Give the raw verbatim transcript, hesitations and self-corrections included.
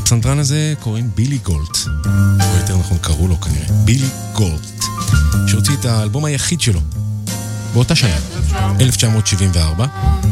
לפסנתרן הזה קוראים בילי גולט, או יותר נכון קראו לו כנראה, בילי גולט, שהוציא את האלבום היחיד שלו באותה שנה, אלף תשע מאות שבעים וארבע,